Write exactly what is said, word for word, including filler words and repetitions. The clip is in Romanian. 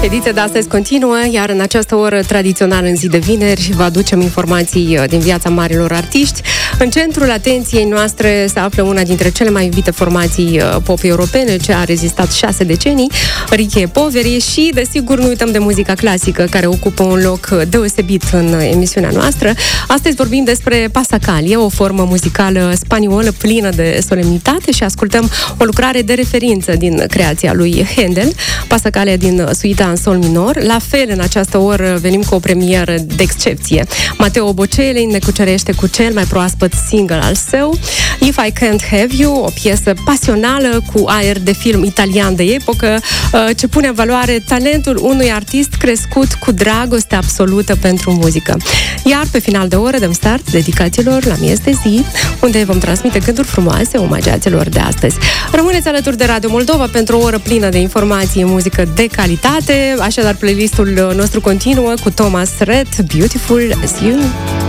Ediția de astăzi continuă, iar în această oră tradițională, în zi de vineri, vă aducem informații din viața marilor artiști. În centrul atenției noastre se află una dintre cele mai iubite formații pop europene, ce a rezistat șase decenii, Richie Poveri, și, desigur, nu uităm de muzica clasică, care ocupă un loc deosebit în emisiunea noastră. Astăzi vorbim despre Pasacalia, o formă muzicală spaniolă plină de solemnitate, și ascultăm o lucrare de referință din creația lui Handel, Pasacalia din suita în sol minor. La fel, în această oră venim cu o premieră de excepție. Matteo Bocelli ne cucerește cu cel mai proaspăt single al său, If I Can't Have You, o piesă pasională cu aer de film italian de epocă, ce pune în valoare talentul unui artist crescut cu dragoste absolută pentru muzică. Iar pe final de oră dăm start dedicațiilor la Miez de Zi, unde vom transmite gânduri frumoase omagiaților de astăzi. Rămâneți alături de Radio Moldova pentru o oră plină de informații, muzică de calitate. Așadar, playlistul nostru continuă cu Thomas Rhett, Beautiful As You.